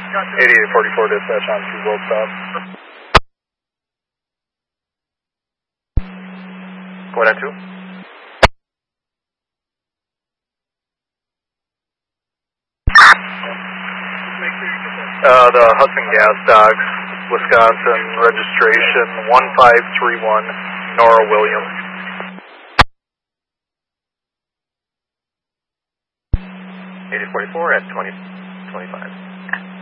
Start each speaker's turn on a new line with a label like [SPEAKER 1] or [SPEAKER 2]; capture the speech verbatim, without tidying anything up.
[SPEAKER 1] eighty-eight forty-four dispatch on two World Stop. Going on two. Uh, the Hudson Gas Docks, Wisconsin, registration one five three one, Nora Williams. eighty forty-four at twenty twenty-five.